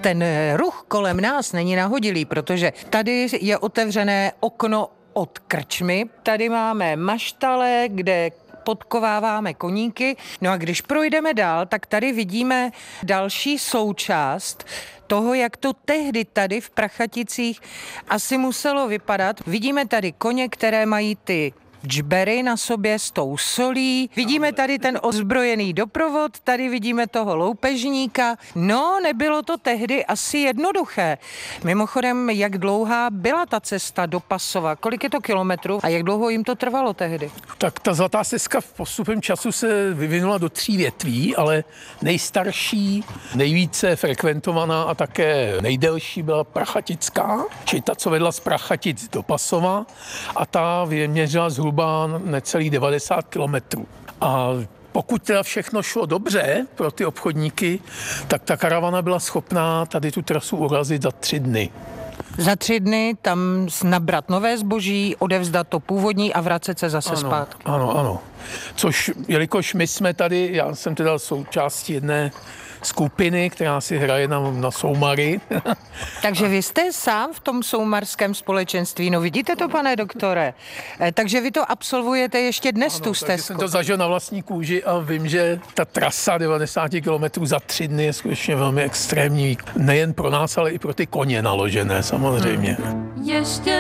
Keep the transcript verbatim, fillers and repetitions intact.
ten ruch kolem nás není nahodilý, protože tady je otevřené okno od krčmy, tady máme maštale, kde podkováváme koníky. No a když projdeme dál, tak tady vidíme další součást toho, jak to tehdy tady v Prachaticích asi muselo vypadat. Vidíme tady koně, které mají ty džbery na sobě s tou solí. Vidíme tady ten ozbrojený doprovod, tady vidíme toho loupežníka. No, nebylo to tehdy asi jednoduché. Mimochodem, jak dlouhá byla ta cesta do Pasova? Kolik je to kilometrů a jak dlouho jim to trvalo tehdy? Tak ta zlatá stezka v postupem času se vyvinula do tří větví, ale nejstarší, nejvíce frekventovaná a také nejdelší byla Prachatická, či ta, co vedla z Prachatic do Pasova, a ta vyměřila zhruba necelých devadesát kilometrů. A pokud teda všechno šlo dobře pro ty obchodníky, tak ta karavana byla schopná tady tu trasu urazit za tři dny. Za tři dny tam nabrat nové zboží, odevzdat to původní a vracet se zase ano, zpátky. Ano, ano. Což, jelikož my jsme tady, já jsem teda součástí jedné skupiny, která si hraje na, na soumary. Takže vy jste sám v tom soumarském společenství, no vidíte to, pane doktore? E, takže vy to absolvujete ještě dnes, ano, tu stezku. Jsem to zažil na vlastní kůži a vím, že ta trasa devadesát kilometrů za tři dny je skutečně velmi extrémní. Nejen pro nás, ale i pro ty koně naložené samozřejmě. Hmm. Ještě